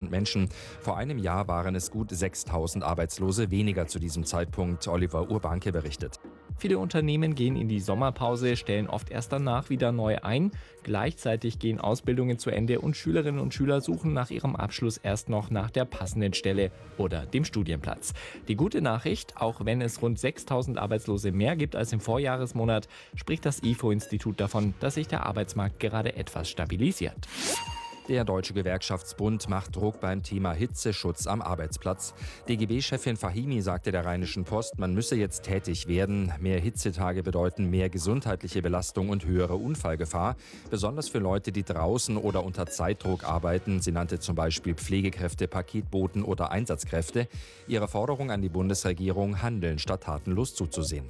Menschen. Vor einem Jahr waren es gut 6.000 Arbeitslose weniger zu diesem Zeitpunkt. Oliver Urbanke berichtet. Viele Unternehmen gehen in die Sommerpause, stellen oft erst danach wieder neu ein. Gleichzeitig gehen Ausbildungen zu Ende und Schülerinnen und Schüler suchen nach ihrem Abschluss erst noch nach der passenden Stelle oder dem Studienplatz. Die gute Nachricht, auch wenn es rund 6.000 Arbeitslose mehr gibt als im Vorjahresmonat, spricht das IFO-Institut davon, dass sich der Arbeitsmarkt gerade etwas stabilisiert. Der Deutsche Gewerkschaftsbund macht Druck beim Thema Hitzeschutz am Arbeitsplatz. DGB-Chefin Fahimi sagte der Rheinischen Post, man müsse jetzt tätig werden. Mehr Hitzetage bedeuten mehr gesundheitliche Belastung und höhere Unfallgefahr. Besonders für Leute, die draußen oder unter Zeitdruck arbeiten. Sie nannte zum Beispiel Pflegekräfte, Paketboten oder Einsatzkräfte. Ihre Forderung an die Bundesregierung, handeln statt tatenlos zuzusehen.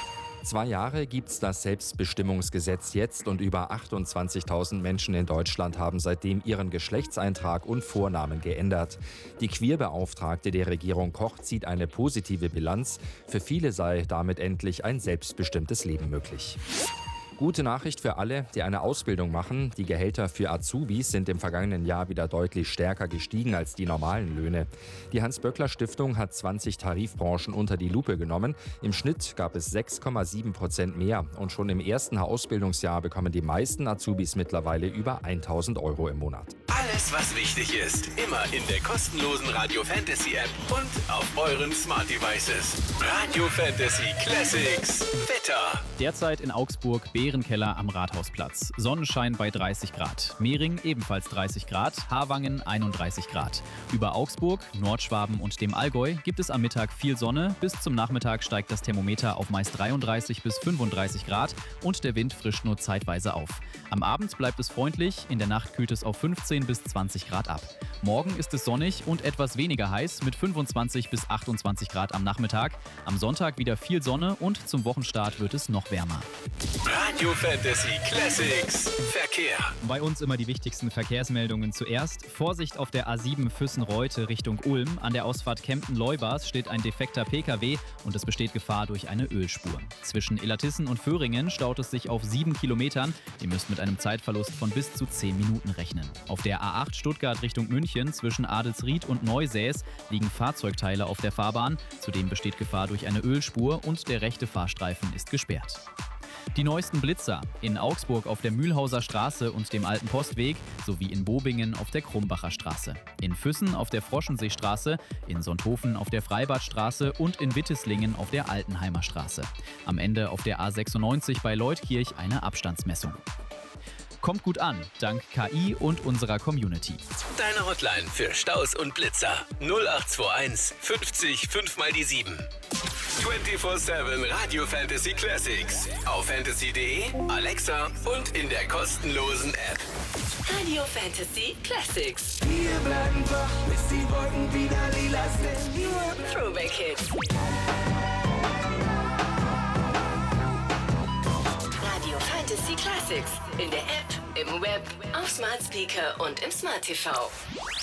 2 Jahre gibt's das Selbstbestimmungsgesetz jetzt und über 28.000 Menschen in Deutschland haben seitdem ihren Geschlechtseintrag und Vornamen geändert. Die Queerbeauftragte der Regierung Koch zieht eine positive Bilanz. Für viele sei damit endlich ein selbstbestimmtes Leben möglich. Gute Nachricht für alle, die eine Ausbildung machen. Die Gehälter für Azubis sind im vergangenen Jahr wieder deutlich stärker gestiegen als die normalen Löhne. Die Hans-Böckler-Stiftung hat 20 Tarifbranchen unter die Lupe genommen. Im Schnitt gab es 6,7% mehr. Und schon im ersten Ausbildungsjahr bekommen die meisten Azubis mittlerweile über 1.000 € im Monat. Alles, was wichtig ist, immer in der kostenlosen Radio Fantasy App und auf euren Smart Devices. Radio Fantasy Classics. Wetter. Derzeit in Augsburg Bärenkeller am Rathausplatz. Sonnenschein bei 30 Grad. Mehring ebenfalls 30 Grad. Haarwangen 31 Grad. Über Augsburg, Nordschwaben und dem Allgäu gibt es am Mittag viel Sonne. Bis zum Nachmittag steigt das Thermometer auf meist 33 bis 35 Grad und der Wind frischt nur zeitweise auf. Am Abend bleibt es freundlich. In der Nacht kühlt es auf 15 bis 20 Grad ab. Morgen ist es sonnig und etwas weniger heiß mit 25 bis 28 Grad am Nachmittag. Am Sonntag wieder viel Sonne und zum Wochenstart wird es noch wärmer. Radio Fantasy Classics. Verkehr. Bei uns immer die wichtigsten Verkehrsmeldungen zuerst. Vorsicht auf der A7 Füssen-Reute Richtung Ulm. An der Ausfahrt Kempten-Leubars steht ein defekter Pkw und es besteht Gefahr durch eine Ölspur. Zwischen Illertissen und Föhringen staut es sich auf 7 Kilometern. Ihr müsst mit einem Zeitverlust von bis zu 10 Minuten rechnen. Auf der A8 Stuttgart Richtung München zwischen Adelsried und Neusäß liegen Fahrzeugteile auf der Fahrbahn. Zudem besteht Gefahr durch eine Ölspur und der rechte Fahrstreifen ist gesperrt. Die neuesten Blitzer in Augsburg auf der Mühlhauser Straße und dem Alten Postweg sowie in Bobingen auf der Krumbacher Straße. In Füssen auf der Froschenseestraße, in Sonthofen auf der Freibadstraße und in Witteslingen auf der Altenheimer Straße. Am Ende auf der A96 bei Leutkirch eine Abstandsmessung. Kommt gut an, dank KI und unserer Community. Deine Hotline für Staus und Blitzer 0821 50 5 mal die 7. 24/7 Radio Fantasy Classics. Auf fantasy.de, Alexa und in der kostenlosen App. Radio Fantasy Classics. Wir bleiben wach, bis die Wolken wieder lila sind. Throwback Hits. Radio Fantasy Classics. In der App, im Web, auf Smart Speaker und im Smart TV.